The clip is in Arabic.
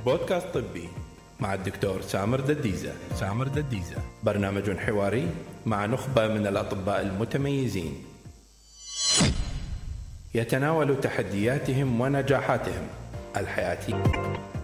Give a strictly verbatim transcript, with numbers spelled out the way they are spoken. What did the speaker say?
بودكاست طبي مع الدكتور سامر دديزة. سامر دديزة برنامج حواري مع نخبة من الأطباء المتميزين يتناول تحدياتهم ونجاحاتهم الحياتية.